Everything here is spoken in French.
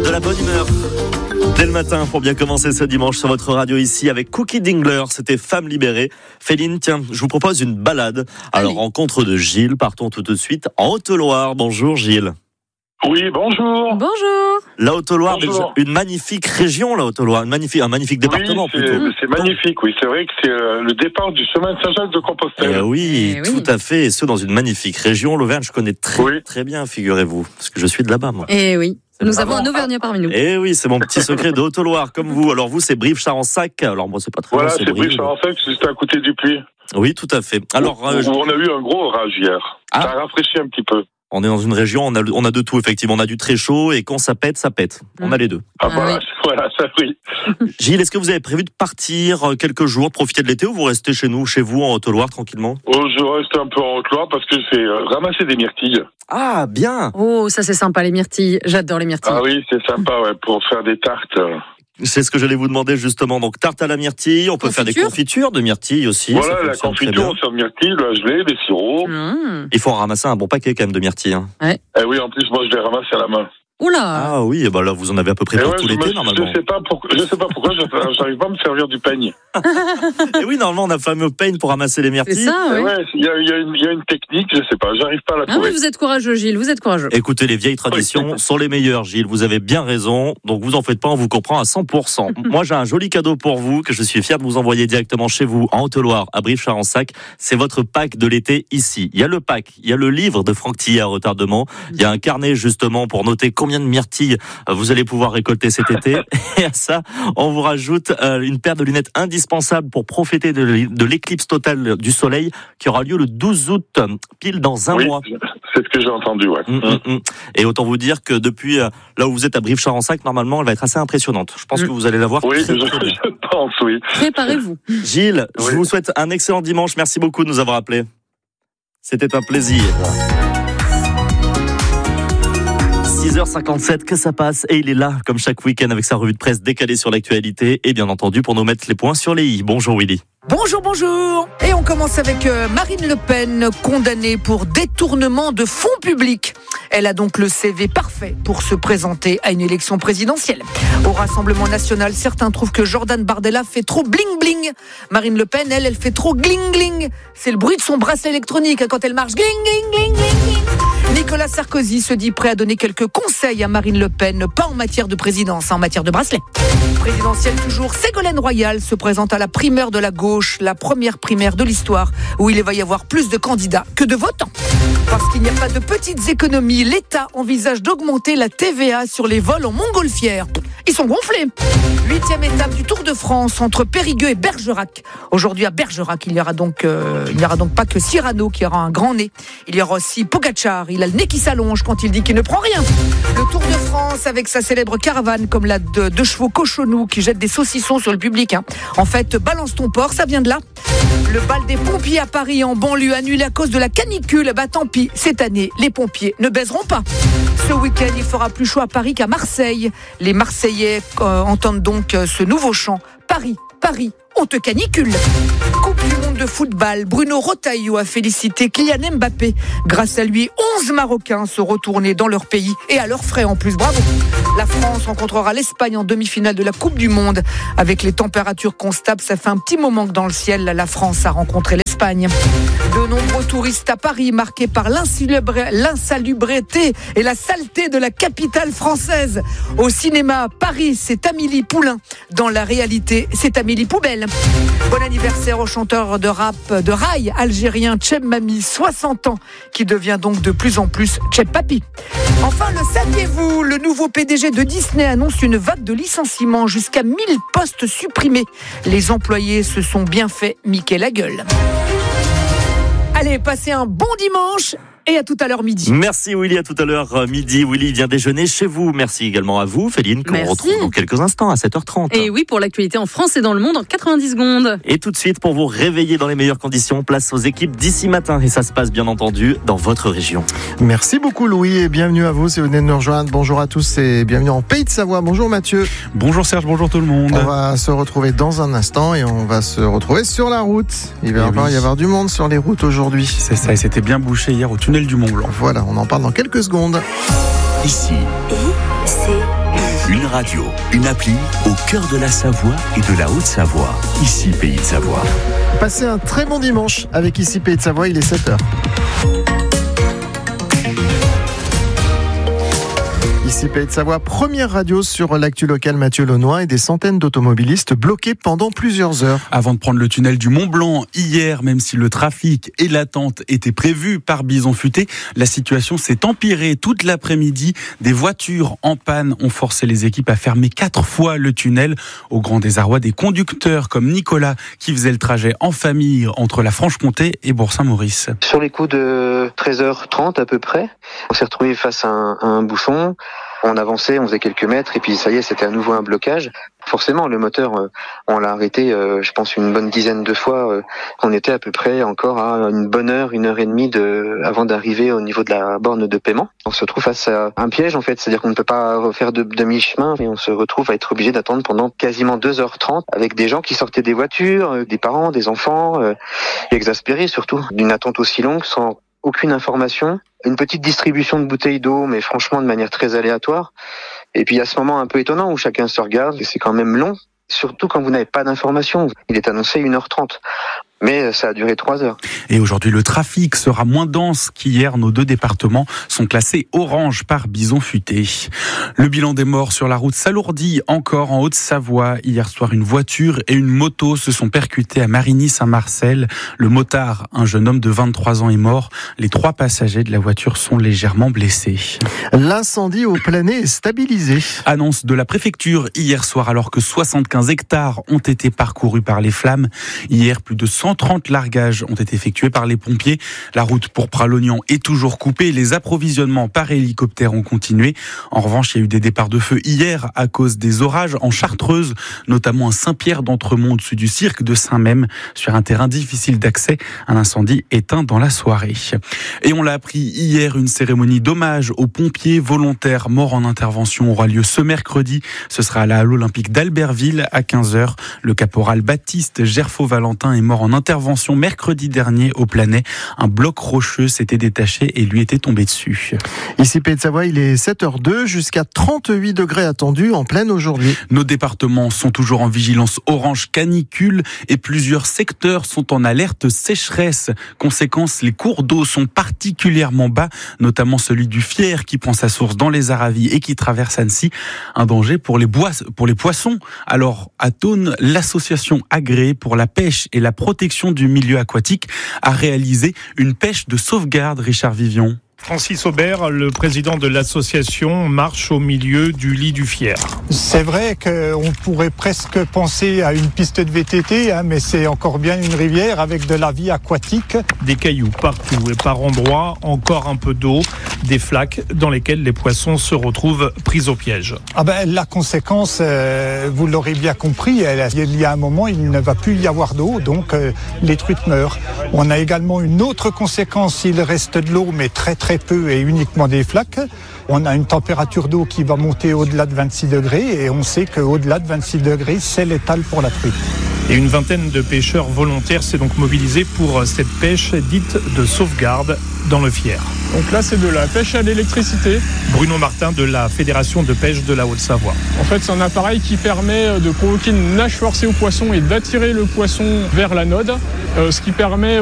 De la bonne humeur dès le matin pour bien commencer ce dimanche sur votre radio ici avec Cookie Dingler, c'était Femme libérée. Féline, tiens, je vous propose une balade. Alors, rencontre de Gilles, partons tout de suite en Haute-Loire. Bonjour Gilles. Oui, bonjour. Bonjour. La Haute-Loire, une magnifique région, la Haute-Loire, un magnifique département plutôt. C'est magnifique, oui. C'est vrai que c'est le départ du chemin de Saint-Jacques-de-Compostelle. Oui, tout à fait. Et ce, dans une magnifique région. L'Auvergne, je connais très bien, figurez-vous, parce que je suis de là-bas, moi. Et oui. Nous avons un Auvergnat parmi nous. Eh oui, c'est mon petit secret de Haute-Loire, comme vous. Alors vous, c'est Brive-Charensac. Alors moi, c'est pas très Voilà, loin, c'est Brive-Charensac, c'est juste à côté du Puy. Oui, tout à fait. Alors, on a eu un gros orage hier. Ça a rafraîchi un petit peu. On est dans une région, on a de tout, effectivement. On a du très chaud et quand ça pète, ça pète. On a les deux. Voilà, ça oui. Gilles, est-ce que vous avez prévu de partir quelques jours, profiter de l'été, ou vous restez chez vous, en Haute-Loire, tranquillement? Je reste un peu en Haute-Loire parce que je fais ramasser des myrtilles. Ah, bien. Oh, ça c'est sympa, les myrtilles. J'adore les myrtilles. Ah oui, c'est sympa, pour faire des tartes. C'est ce que j'allais vous demander justement. Donc tarte à la myrtille, on peut faire des confitures de myrtille aussi. Voilà, la confiture, on sert de myrtille, la gelée, des sirops. Il faut en ramasser un bon paquet quand même de myrtilles. Hein. Ouais. Eh oui, en plus, moi je les ramasse à la main. Oula. Ah oui, bah là vous en avez à peu près pour tout l'été normalement. Je sais pas pourquoi j'arrive pas à me servir du peigne. Et oui, normalement on a le fameux peigne pour ramasser les myrtilles. C'est ça, oui. Il y a une technique, je sais pas, j'arrive pas à la trouver. Oui, vous êtes courageux, Gilles, vous êtes courageux. Écoutez, les vieilles traditions sont les meilleures, Gilles. Vous avez bien raison, donc vous en faites pas, on vous comprend à 100%. Moi j'ai un joli cadeau pour vous que je suis fier de vous envoyer directement chez vous en Haute-Loire, à Brive-Charensac. C'est votre pack de l'été ici. Il y a le pack, il y a le livre de Franck Tillet à retardement, il y a un carnet justement pour noter combien de myrtilles vous allez pouvoir récolter cet été. Et à ça, on vous rajoute une paire de lunettes indispensables pour profiter de l'éclipse totale du soleil qui aura lieu le 12 août, pile dans un mois. C'est ce que j'ai entendu, ouais. Et autant vous dire que depuis là où vous êtes à Brive-Charensac, normalement, elle va être assez impressionnante. Je pense que vous allez la voir. Oui, je pense, oui. Préparez-vous. Gilles, je vous souhaite un excellent dimanche. Merci beaucoup de nous avoir appelés. C'était un plaisir. 6h57, que ça passe, et il est là, comme chaque week-end, avec sa revue de presse décalée sur l'actualité, et bien entendu, pour nous mettre les points sur les i. Bonjour Willy. Bonjour. Et on commence avec Marine Le Pen, condamnée pour détournement de fonds publics. Elle a donc le CV parfait pour se présenter à une élection présidentielle. Au Rassemblement national, certains trouvent que Jordan Bardella fait trop bling-bling. Marine Le Pen, elle fait trop gling-gling. C'est le bruit de son bracelet électronique quand elle marche. Gling-gling-gling-gling. Nicolas Sarkozy se dit prêt à donner quelques conseils à Marine Le Pen, pas en matière de présidence, en matière de bracelet. Présidentielle toujours, Ségolène Royal se présente à la primaire de la gauche, la première primaire de l'histoire, où il va y avoir plus de candidats que de votants. Parce qu'il n'y a pas de petites économies, l'État envisage d'augmenter la TVA sur les vols en montgolfière. Ils sont gonflés. 8e étape du Tour de France entre Périgueux et Bergerac. Aujourd'hui à Bergerac, il n'y aura donc pas que Cyrano qui aura un grand nez. Il y aura aussi Pogacar, il a le nez qui s'allonge quand il dit qu'il ne prend rien. Le Tour de France avec sa célèbre caravane comme la de deux chevaux cochonous qui jettent des saucissons sur le public. En fait, balance ton porc, ça vient de là. Le bal des pompiers à Paris en banlieue annulé à cause de la canicule. Bah tant pis, cette année, les pompiers ne baiseront pas. Ce week-end, il fera plus chaud à Paris qu'à Marseille. Les Marseillais entendent donc ce nouveau chant. Paris, Paris, on te canicule. Coupe du monde de football, Bruno Retailleau a félicité Kylian Mbappé. Grâce à lui, 11 Marocains se retournaient dans leur pays et à leurs frais en plus. Bravo. La France rencontrera l'Espagne en demi-finale de la Coupe du Monde. Avec les températures constables, ça fait un petit moment que dans le ciel, la France a rencontré l'Espagne. De nombreux touristes à Paris, marqués par l'insalubrité et la saleté de la capitale française. Au cinéma, Paris, c'est Amélie Poulain. Dans la réalité, c'est Amélie Poubelle. Bon anniversaire au chanteur de rap de rail algérien Cheb Mami, 60 ans, qui devient donc de plus en plus Cheb Papi. Enfin, le saviez-vous, le nouveau PDG de Disney annonce une vague de licenciements, jusqu'à 1000 postes supprimés. Les employés se sont bien fait miquer la gueule. Allez, passez un bon dimanche et à tout à l'heure midi. Merci Willy, à tout à l'heure midi. Willy vient déjeuner chez vous. Merci également à vous, Féline, qu'on retrouve dans quelques instants à 7h30. Et oui, pour l'actualité en France et dans le monde en 90 secondes. Et tout de suite, pour vous réveiller dans les meilleures conditions, place aux équipes d'ici matin. Et ça se passe bien entendu dans votre région. Merci beaucoup Louis et bienvenue à vous si vous venez de nous rejoindre. Bonjour à tous et bienvenue en Pays de Savoie. Bonjour Mathieu. Bonjour Serge, bonjour tout le monde. On va se retrouver dans un instant et on va se retrouver sur la route. Il va y avoir du monde sur les routes aujourd'hui. C'est ça, et c'était bien bouché hier au tunnel du Mont Blanc. Voilà, on en parle dans quelques secondes. Ici. Une radio, une appli au cœur de la Savoie et de la Haute-Savoie. Ici, Pays de Savoie. Passez un très bon dimanche avec Ici Pays de Savoie, il est 7h. Ici Pays de Savoie, première radio sur l'actu local. Mathieu Launois et des centaines d'automobilistes bloqués pendant plusieurs heures. Avant de prendre le tunnel du Mont-Blanc, hier, même si le trafic et l'attente étaient prévus par Bison Futé, la situation s'est empirée toute l'après-midi. Des voitures en panne ont forcé les équipes à fermer 4 fois le tunnel, au grand désarroi des conducteurs comme Nicolas, qui faisait le trajet en famille entre la Franche-Comté et Bourg-Saint-Maurice. Sur les coups de 13h30 à peu près, on s'est retrouvé face à un bouchon. On avançait, on faisait quelques mètres et puis ça y est, c'était à nouveau un blocage. Forcément, le moteur, on l'a arrêté, je pense, une bonne dizaine de fois. On était à peu près encore à une bonne heure, 1h30 avant d'arriver au niveau de la borne de paiement. On se retrouve face à un piège, en fait, c'est-à-dire qu'on ne peut pas refaire de demi-chemin et on se retrouve à être obligé d'attendre pendant quasiment 2h30 avec des gens qui sortaient des voitures, des parents, des enfants, exaspérés surtout, d'une attente aussi longue sans aucune information. Une petite distribution de bouteilles d'eau, mais franchement de manière très aléatoire. Et puis il y a ce moment un peu étonnant où chacun se regarde, et c'est quand même long, surtout quand vous n'avez pas d'informations. Il est annoncé 1h30. Mais ça a duré 3 heures. Et aujourd'hui, le trafic sera moins dense qu'hier. Nos 2 départements sont classés orange par Bison Futé. Le bilan des morts sur la route s'alourdit encore en Haute-Savoie. Hier soir, une voiture et une moto se sont percutées à Marigny-Saint-Marcel. Le motard, un jeune homme de 23 ans, est mort. Les 3 passagers de la voiture sont légèrement blessés. L'incendie au Planay est stabilisé. Annonce de la préfecture hier soir, alors que 75 hectares ont été parcourus par les flammes. Hier, plus de 130 largages ont été effectués par les pompiers. La route pour Pralognan est toujours coupée. Les approvisionnements par hélicoptère ont continué. En revanche, il y a eu des départs de feu hier à cause des orages en Chartreuse, notamment à Saint-Pierre-d'Entremont, au-dessus du cirque de Saint-Même, sur un terrain difficile d'accès. Un incendie éteint dans la soirée. Et on l'a appris hier, une cérémonie d'hommage aux pompiers volontaires morts en intervention aura lieu ce mercredi. Ce sera à la Halle Olympique d'Albertville à 15h. Le caporal Baptiste Gerfaux-Valentin est mort en intervention mercredi dernier au Planay. Un bloc rocheux s'était détaché et lui était tombé dessus. Ici Pays de Savoie, il est 7h02, jusqu'à 38 degrés attendus en pleine aujourd'hui. Nos départements sont toujours en vigilance orange canicule et plusieurs secteurs sont en alerte sécheresse. Conséquence, les cours d'eau sont particulièrement bas, notamment celui du Fier qui prend sa source dans les Aravis et qui traverse Annecy. Un danger pour les poissons. Alors, à Thônes, l'association agréée pour la pêche et la protection du milieu aquatique a réalisé une pêche de sauvegarde. Richard Vivion. Francis Aubert, le président de l'association, marche au milieu du lit du Fier. C'est vrai qu'on pourrait presque penser à une piste de VTT, mais c'est encore bien une rivière avec de la vie aquatique. Des cailloux partout et par endroits, encore un peu d'eau, des flaques dans lesquelles les poissons se retrouvent pris au piège. La conséquence, vous l'aurez bien compris, il y a un moment, il ne va plus y avoir d'eau, donc les truites meurent. On a également une autre conséquence, s'il reste de l'eau, mais très peu et uniquement des flaques. On a une température d'eau qui va monter au-delà de 26 degrés et on sait qu'au-delà de 26 degrés, c'est létal pour la truite. Et une vingtaine de pêcheurs volontaires s'est donc mobilisée pour cette pêche dite de sauvegarde dans le Fier. Donc là, c'est de la pêche à l'électricité. Bruno Martin de la Fédération de pêche de la Haute-Savoie. En fait, c'est un appareil qui permet de provoquer une nage forcée au poisson et d'attirer le poisson vers l'anode, ce qui permet